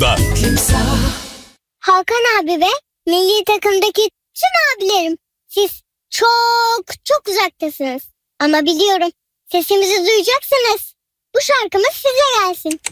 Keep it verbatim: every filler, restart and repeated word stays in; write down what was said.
sonunda. Hakan abi ve milli takımdaki tüm abilerim, siz çok çok uzaktasınız. Ama biliyorum, sesimizi duyacaksınız. Bu şarkımız size gelsin.